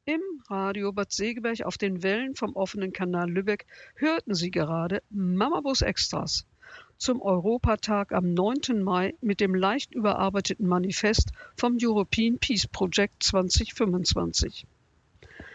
Im Radio Bad Segeberg auf den Wellen vom offenen Kanal Lübeck hörten Sie gerade Mamabus Extras zum Europatag am 9. Mai mit dem leicht überarbeiteten Manifest vom European Peace Project 2025.